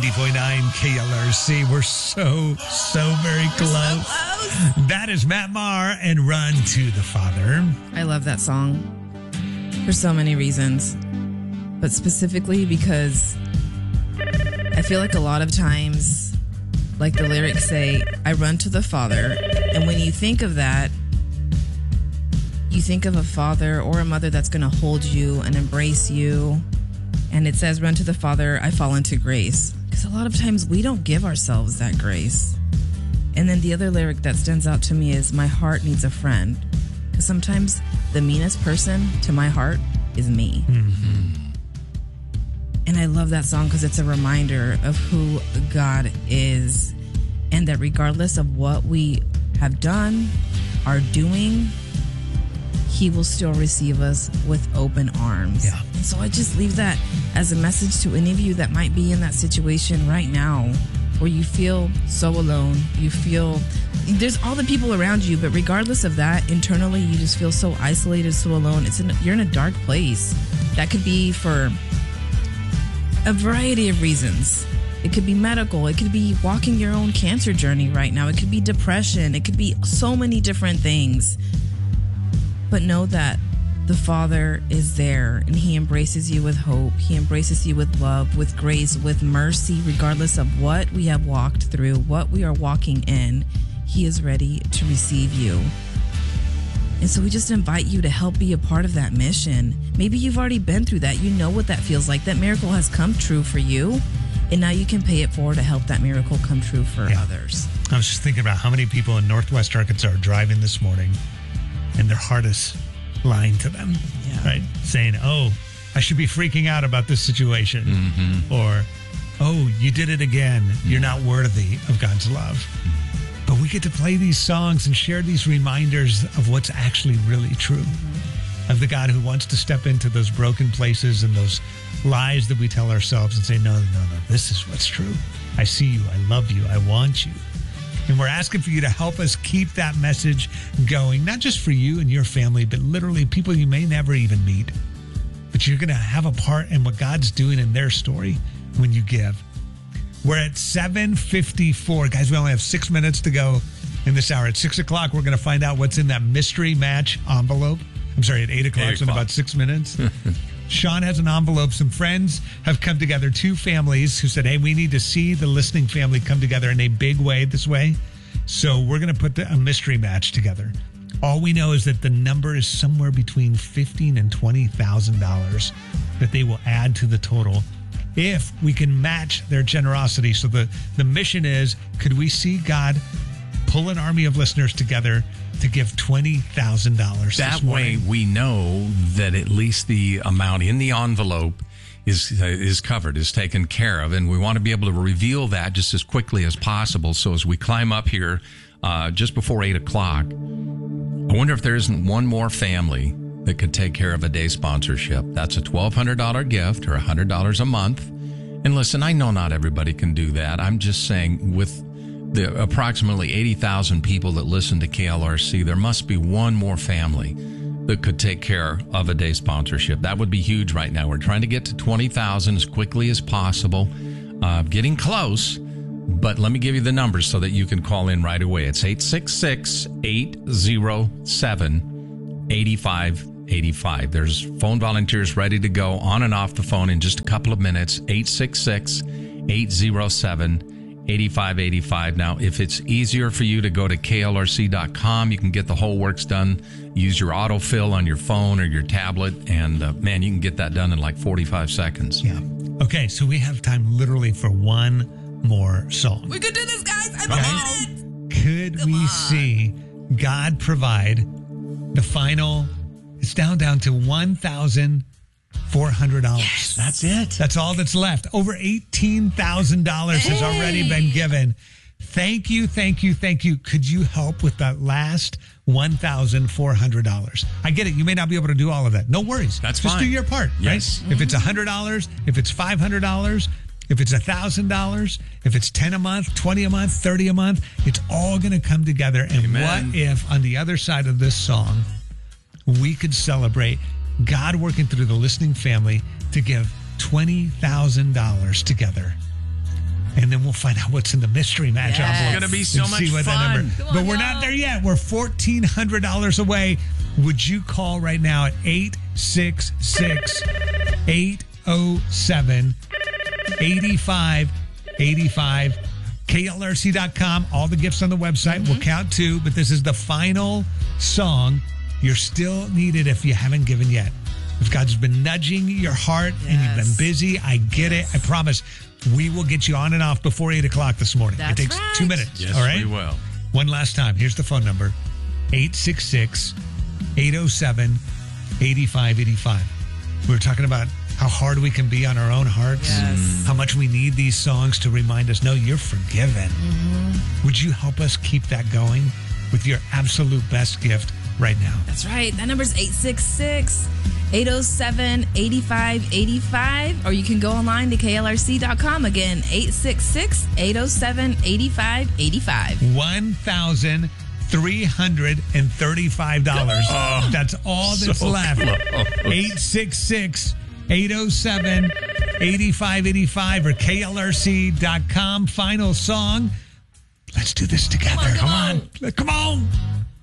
90.9 KLRC. We're so very close. That is Matt Maher and Run to the Father. I love that song for so many reasons, but specifically because I feel like a lot of times, like the lyrics say, I run to the Father. And when you think of that, you think of a father or a mother that's going to hold you and embrace you. And it says, run to the Father, I fall into grace. Because a lot of times we don't give ourselves that grace. And then the other lyric that stands out to me is, my heart needs a friend. Because sometimes the meanest person to my heart is me. Mm-hmm. And I love that song because it's a reminder of who God is. And that regardless of what we have done, are doing, He will still receive us with open arms. Yeah. And so I just leave that as a message to any of you that might be in that situation right now where you feel so alone. You feel there's all the people around you, but regardless of that, internally you just feel so isolated, so alone. You're in a dark place. That could be for a variety of reasons. It could be medical. It could be walking your own cancer journey right now. It could be depression. It could be so many different things. But know that the Father is there and He embraces you with hope. He embraces you with love, with grace, with mercy, regardless of what we have walked through, what we are walking in. He is ready to receive you. And so we just invite you to help be a part of that mission. Maybe you've already been through that. You know what that feels like. That miracle has come true for you. And now you can pay it forward to help that miracle come true for others. I was just thinking about how many people in Northwest Arkansas are driving this morning and their heart is lying to them, right? Saying, oh, I should be freaking out about this situation. Mm-hmm. Or, oh, you did it again. You're not worthy of God's love. Mm-hmm. But we get to play these songs and share these reminders of what's actually really true. Mm-hmm. Of the God who wants to step into those broken places and those lies that we tell ourselves and say, no, this is what's true. I see you. I love you. I want you. And we're asking for you to help us keep that message going, not just for you and your family, but literally people you may never even meet. But you're going to have a part in what God's doing in their story when you give. We're at 7:54. Guys, we only have 6 minutes to go in this hour. At 6 o'clock, we're going to find out what's in that mystery match envelope. I'm sorry, at 8 o'clock, so in about 6 minutes. Sean has an envelope. Some friends have come together, two families who said, hey, we need to see the listening family come together in a big way this way. So we're going to put a mystery match together. All we know is that the number is somewhere between $15,000 and $20,000 that they will add to the total if we can match their generosity. So the mission is, could we see God pull an army of listeners together to give $20,000 That way we know that at least the amount in the envelope is covered, is taken care of. And we want to be able to reveal that just as quickly as possible. So as we climb up here just before 8 o'clock, I wonder if there isn't one more family that could take care of a day sponsorship. That's a $1,200 gift or $100 a month. And listen, I know not everybody can do that. I'm just saying with the approximately 80,000 people that listen to KLRC, there must be one more family that could take care of a day sponsorship. That would be huge right now. We're trying to get to 20,000 as quickly as possible. Getting close, but let me give you the numbers so that you can call in right away. It's 866-807-8585. There's phone volunteers ready to go on and off the phone in just a couple of minutes. 866-807-8585. Now, if it's easier for you to go to klrc.com, you can get the whole works done. Use your autofill on your phone or your tablet, and man, you can get that done in like 45 seconds. Yeah. Okay, so we have time literally for one more song. We could do this, guys. I believe it. Could we see God provide the final? It's down to $1,400. Yes. That's it. That's all that's left. Over $18,000 has already been given. Thank you. Could you help with that last $1,400? I get it. You may not be able to do all of that. No worries. That's Just fine. do your part, yes. Right? If it's $100, if it's $500, if it's $1,000, if it's 10 a month, 20 a month, 30 a month, it's all going to come together. And Amen. What if on the other side of this song, we could celebrate God working through the listening family to give $20,000 together And then we'll find out what's in the mystery match Yes. envelope. It's gonna be so and much see what that fun. Come on, but we're y'all. not there yet. We're $1,400 away. Would you call right now at 866-807-8585? KLRC.com. All the gifts on the website. We'll count 2, but this is the final song. You're still needed if you haven't given yet. If God's been nudging your heart and you've been Yes. busy, I get it. I promise we will get you on and off before 8 o'clock this morning. That's it takes right. 2 minutes. Yes, all right? we will. One last time. Here's the phone number 866-807-8585. We were talking about how hard we can be on our own hearts, Yes. how much we need these songs to remind us, no, you're forgiven. Would you help us keep that going with your absolute best gift right now? That's right. That number's 866-807-8585. Or you can go online to KLRC.com. Again, 866-807-8585. $1,335. That's all that's so left. close. 866-807-8585 or KLRC.com. Final song. Let's do this together. Come on. Come on.